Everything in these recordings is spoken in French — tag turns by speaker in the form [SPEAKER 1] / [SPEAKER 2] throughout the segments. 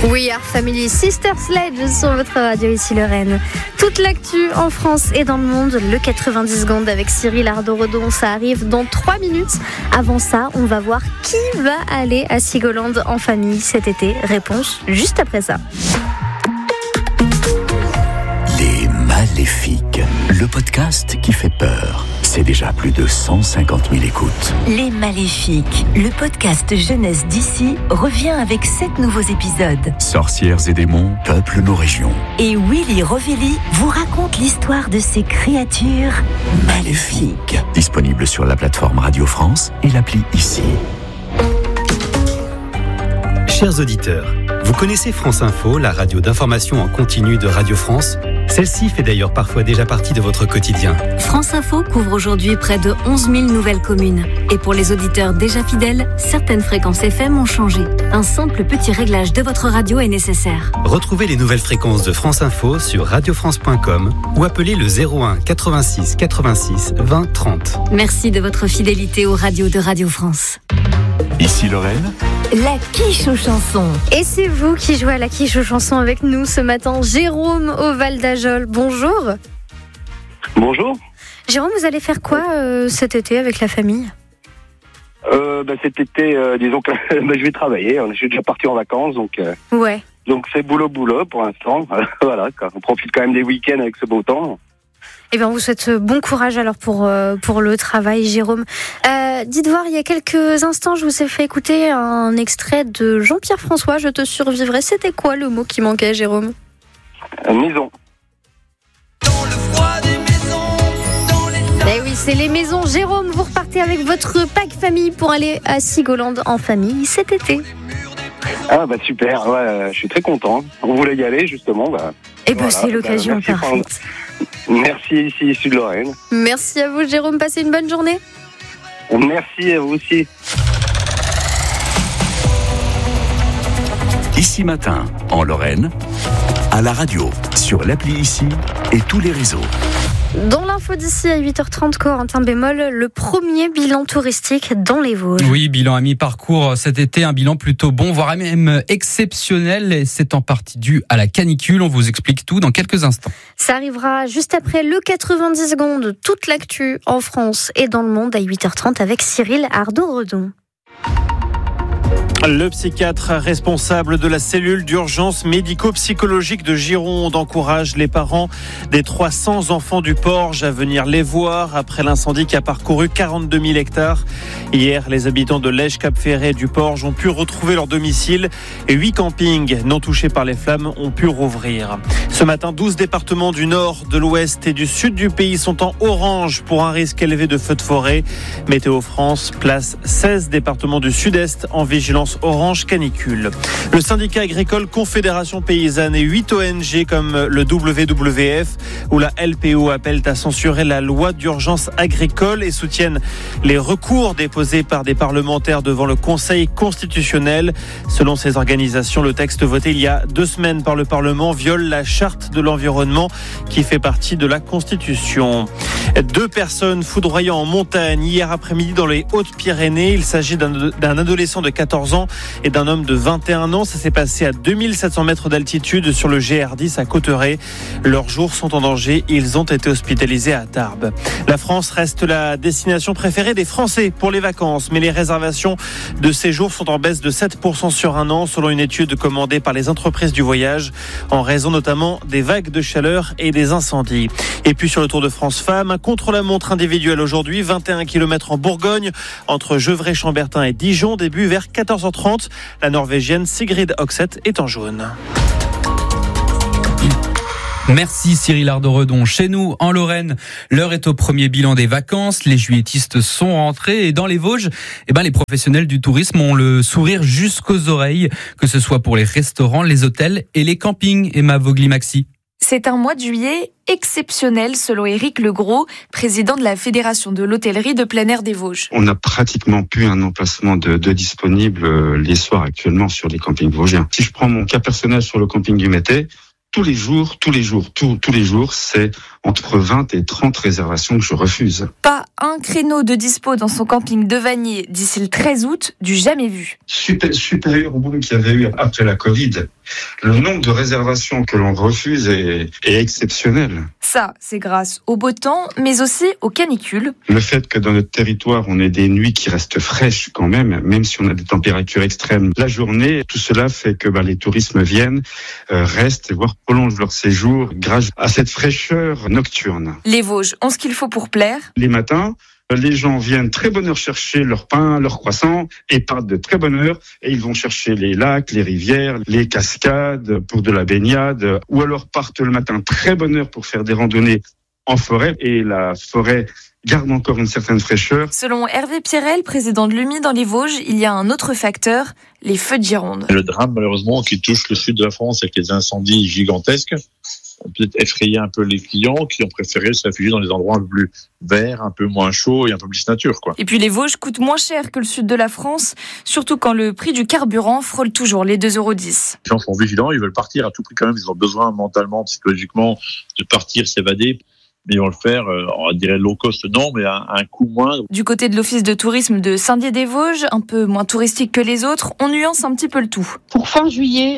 [SPEAKER 1] We Are Family, Sister Sledge sur votre radio ici Lorraine. Toute l'actu en France et dans le monde, le 90 secondes avec Cyril Ardo-Redon, ça arrive dans 3 minutes. Avant ça, on va voir qui va aller à Sigoland en famille cet été. Réponse juste après ça.
[SPEAKER 2] Les Maléfiques, le podcast qui fait peur. C'est déjà plus de 150 000 écoutes.
[SPEAKER 3] Les Maléfiques, le podcast jeunesse d'ici, revient avec 7 nouveaux épisodes.
[SPEAKER 2] Sorcières et démons peuplent nos régions.
[SPEAKER 3] Et Willy Rovelli vous raconte l'histoire de ces créatures maléfiques.
[SPEAKER 2] Disponible sur la plateforme Radio France et l'appli ICI.
[SPEAKER 4] Chers auditeurs, vous connaissez France Info, la radio d'information en continu de Radio France ? Celle-ci fait d'ailleurs parfois déjà partie de votre quotidien.
[SPEAKER 5] France Info couvre aujourd'hui près de 11 000 nouvelles communes. Et pour les auditeurs déjà fidèles, certaines fréquences FM ont changé. Un simple petit réglage de votre radio est nécessaire.
[SPEAKER 4] Retrouvez les nouvelles fréquences de France Info sur radiofrance.com ou appelez le 01 86 86 20 30.
[SPEAKER 5] Merci de votre fidélité aux radios de Radio France.
[SPEAKER 2] Ici Lorraine.
[SPEAKER 3] La quiche aux chansons.
[SPEAKER 1] Et c'est vous qui jouez à la quiche aux chansons avec nous ce matin. Jérôme au Val d'Ajol, bonjour.
[SPEAKER 6] Bonjour.
[SPEAKER 1] Jérôme, vous allez faire quoi cet été avec la famille ?
[SPEAKER 6] Cet été, disons que je vais travailler. Je suis déjà parti en vacances, donc
[SPEAKER 1] Ouais.
[SPEAKER 6] donc c'est boulot pour l'instant. Voilà, on profite quand même des week-ends avec ce beau temps.
[SPEAKER 1] Eh bien, on vous souhaite bon courage alors pour le travail, Jérôme. Dites voir, il y a quelques instants, je vous ai fait écouter un extrait de Jean-Pierre François, Je te survivrai. C'était quoi le mot qui manquait, Jérôme ?
[SPEAKER 6] Maison.
[SPEAKER 1] Eh oui, c'est les maisons. Jérôme, vous repartez avec votre pack famille pour aller à Sigoland en famille cet été.
[SPEAKER 6] Ah super, ouais, je suis très content. On voulait y aller justement. Voilà,
[SPEAKER 1] c'est l'occasion
[SPEAKER 6] merci
[SPEAKER 1] parfaite.
[SPEAKER 6] Merci ici de Lorraine.
[SPEAKER 1] Merci à vous, Jérôme. Passez une bonne journée.
[SPEAKER 6] Merci à vous aussi.
[SPEAKER 2] Ici Matin, en Lorraine, à la radio, sur l'appli ICI et tous les réseaux.
[SPEAKER 1] Dans l'info d'ici à 8h30, Corentin Bémol, le premier bilan touristique dans les Vosges.
[SPEAKER 7] Oui, bilan à mi-parcours cet été, un bilan plutôt bon, voire même exceptionnel. Et c'est en partie dû à la canicule. On vous explique tout dans quelques instants.
[SPEAKER 1] Ça arrivera juste après le 90 secondes. Toute l'actu en France et dans le monde à 8h30 avec Cyril Ardo-Redon.
[SPEAKER 8] Le psychiatre responsable de la cellule d'urgence médico-psychologique de Gironde encourage les parents des 300 enfants du Porge à venir les voir après l'incendie qui a parcouru 42 000 hectares. Hier, les habitants de Lège-Cap-Ferret du Porge ont pu retrouver leur domicile et 8 campings non touchés par les flammes ont pu rouvrir. Ce matin, 12 départements du nord, de l'ouest et du sud du pays sont en orange pour un risque élevé de feux de forêt. Météo France place 16 départements du sud-est en vigilance orange canicule. Le syndicat agricole Confédération Paysanne et 8 ONG comme le WWF ou la LPO appellent à censurer la loi d'urgence agricole et soutiennent les recours déposés par des parlementaires devant le Conseil constitutionnel. Selon ces organisations, le texte voté il y a 2 semaines par le Parlement viole la charte de l'environnement qui fait partie de la Constitution. 2 personnes foudroyant en montagne hier après-midi dans les Hautes-Pyrénées. Il s'agit d'un adolescent de 14 ans et d'un homme de 21 ans. Ça s'est passé à 2700 mètres d'altitude sur le GR10 à Cauterets. Leurs jours sont en danger. Ils ont été hospitalisés à Tarbes. La France reste la destination préférée des Français pour les vacances, mais les réservations de séjour sont en baisse de 7% sur un an, selon une étude commandée par les entreprises du voyage, en raison notamment des vagues de chaleur et des incendies. Et puis sur le Tour de France Femmes, un contre-la-montre individuel aujourd'hui, 21 km en Bourgogne, entre Gevrey-Chambertin et Dijon, début vers 14h30. La Norvégienne Sigrid Oxeth est en jaune.
[SPEAKER 7] Merci Cyril Ardo-Redon. Chez nous, en Lorraine, l'heure est au premier bilan des vacances. Les juilletistes sont rentrés et dans les Vosges, les professionnels du tourisme ont le sourire jusqu'aux oreilles, que ce soit pour les restaurants, les hôtels et les campings. Emma Vogli-Maxi.
[SPEAKER 9] C'est un mois de juillet exceptionnel selon Éric Legros, président de la Fédération de l'hôtellerie de plein air des Vosges.
[SPEAKER 10] On n'a pratiquement plus un emplacement de disponible les soirs actuellement sur les campings vosgiens. Si je prends mon cas personnel sur le camping du Métais, tous les jours, c'est entre 20 et 30 réservations que je refuse.
[SPEAKER 9] Pas un créneau de dispo dans son camping de Vanier d'ici le 13 août, du jamais vu.
[SPEAKER 10] Supérieur au boom qu'il y avait eu après la Covid. Le nombre de réservations que l'on refuse est exceptionnel.
[SPEAKER 9] Ça, c'est grâce au beau temps, mais aussi aux canicules.
[SPEAKER 10] Le fait que dans notre territoire, on ait des nuits qui restent fraîches quand même si on a des températures extrêmes la journée, tout cela fait que les touristes viennent, restent, voire prolongent leur séjour grâce à cette fraîcheur nocturne.
[SPEAKER 9] Les Vosges ont ce qu'il faut pour plaire.
[SPEAKER 10] Les matins, les gens viennent très bonne heure chercher leur pain, leur croissant et partent de très bonne heure et ils vont chercher les lacs, les rivières, les cascades pour de la baignade ou alors partent le matin très bonne heure pour faire des randonnées en forêt et la forêt garde encore une certaine fraîcheur.
[SPEAKER 9] Selon Hervé Pierrel, président de l'UMI dans les Vosges, il y a un autre facteur, les feux de Gironde.
[SPEAKER 11] Le drame malheureusement qui touche le sud de la France avec les incendies gigantesques ont peut-être effrayé un peu les clients qui ont préféré se réfugier dans des endroits un peu plus verts, un peu moins chauds et un peu plus nature, quoi.
[SPEAKER 9] Et puis les Vosges coûtent moins cher que le sud de la France, surtout quand le prix du carburant frôle toujours les 2,10 €.
[SPEAKER 11] Les gens sont vigilants, ils veulent partir à tout prix quand même, ils ont besoin mentalement, psychologiquement de partir, s'évader. Mais ils vont le faire, on dirait low cost, non, mais à un coût moindre.
[SPEAKER 9] Du côté de l'office de tourisme de Saint-Dié-des-Vosges, un peu moins touristique que les autres, on nuance un petit peu le tout.
[SPEAKER 12] Pour fin juillet,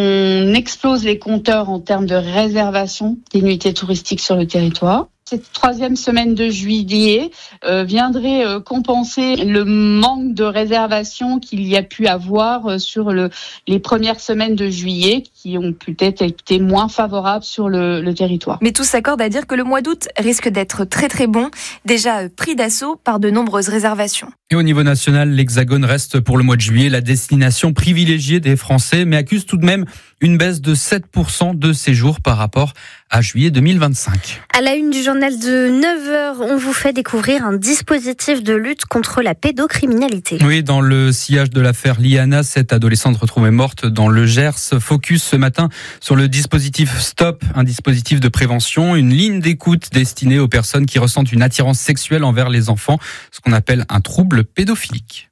[SPEAKER 12] on explose les compteurs en termes de réservation des nuitées touristiques sur le territoire. Cette troisième semaine de juillet viendrait compenser le manque de réservations qu'il y a pu avoir sur les premières semaines de juillet qui ont peut-être été moins favorables sur le territoire.
[SPEAKER 9] Mais tout s'accorde à dire que le mois d'août risque d'être très très bon, déjà pris d'assaut par de nombreuses réservations.
[SPEAKER 7] Et au niveau national, l'Hexagone reste pour le mois de juillet la destination privilégiée des Français, mais accuse tout de même une baisse de 7% de séjours par rapport à juillet 2025.
[SPEAKER 1] À la une du journal de 9h, on vous fait découvrir un dispositif de lutte contre la pédocriminalité.
[SPEAKER 7] Oui, dans le sillage de l'affaire Liana, cette adolescente retrouvée morte dans le Gers. Focus ce matin sur le dispositif STOP, un dispositif de prévention, une ligne d'écoute destinée aux personnes qui ressentent une attirance sexuelle envers les enfants, ce qu'on appelle un trouble pédophilique.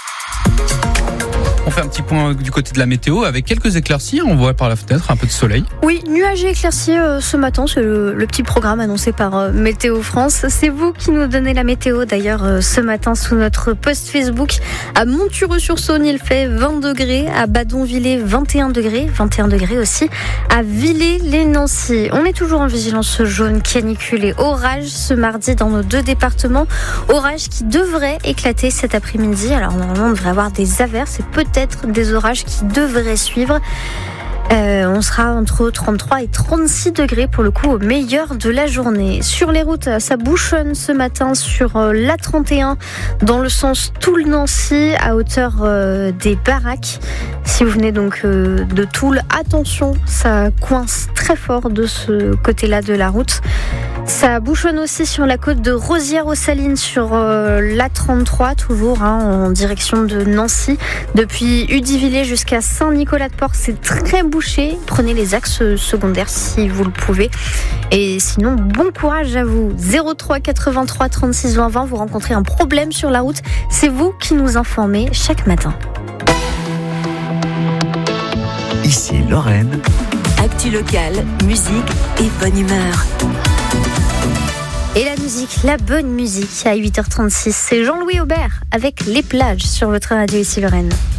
[SPEAKER 7] On fait un petit point du côté de la météo avec quelques éclaircies. On voit par la fenêtre un peu de soleil.
[SPEAKER 1] Oui, nuages et éclaircies ce matin. C'est le petit programme annoncé par Météo France. C'est vous qui nous donnez la météo d'ailleurs ce matin sous notre post Facebook. À Montureux-sur-Saône, il fait 20 degrés. À Badonvillers, 21 degrés. 21 degrés aussi à Villers-les-Nancy. On est toujours en vigilance jaune, canicule et orage ce mardi dans nos deux départements. Orage qui devrait éclater cet après-midi. Alors normalement, on devrait avoir des averses et peut-être des orages qui devraient suivre. On sera entre 33 et 36 degrés pour le coup au meilleur de la journée. Sur les routes, ça bouchonne ce matin sur l'A31 dans le sens Toul-Nancy à hauteur des Baraques. Si vous venez donc de Toul, attention, ça coince très fort de ce côté-là de la route. Ça bouchonne aussi sur la côte de Rosières-aux-Salines sur l'A33, toujours en direction de Nancy. Depuis Udivillers jusqu'à Saint-Nicolas-de-Port, c'est très bouché. Prenez les axes secondaires si vous le pouvez. Et sinon, bon courage à vous. 03 83 36 20 20, vous rencontrez un problème sur la route. C'est vous qui nous informez chaque matin.
[SPEAKER 2] Ici Lorraine.
[SPEAKER 3] Actu locale, musique et bonne humeur.
[SPEAKER 1] Et la musique, la bonne musique à 8h36, c'est Jean-Louis Aubert avec Les Plages sur votre radio ici Lorraine.